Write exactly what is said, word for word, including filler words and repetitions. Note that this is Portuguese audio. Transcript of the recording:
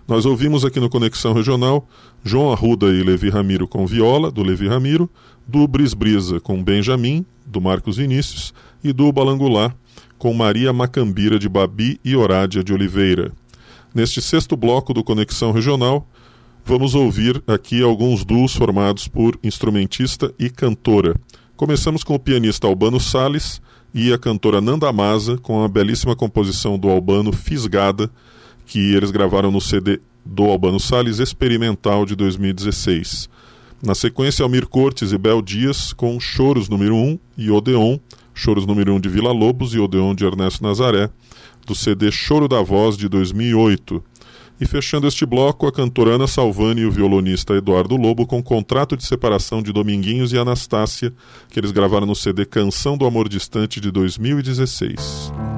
Nós ouvimos aqui no Conexão Regional João Arruda e Levi Ramiro com viola, do Levi Ramiro, do Bris Brisa com Benjamin, do Marcos Vinícius, e do Balangulá com Maria Macambira de Babi e Orádia de Oliveira. Neste sexto bloco do Conexão Regional, vamos ouvir aqui alguns duos formados por instrumentista e cantora. Começamos com o pianista Albano Salles e a cantora Nanda Maza com a belíssima composição do Albano Fisgada, que eles gravaram no C D do Albano Salles Experimental de dois mil e dezesseis. Na sequência, Almir Cortes e Bel Dias com Choros número um e Odeon, Choros número um de Vila Lobos e Odeon de Ernesto Nazaré, do C D Choro da Voz de dois mil e oito. E fechando este bloco, a cantora Ana Salvani e o violonista Eduardo Lobo com Contrato de Separação de Dominguinhos e Anastácia, que eles gravaram no C D Canção do Amor Distante de dois mil e dezesseis.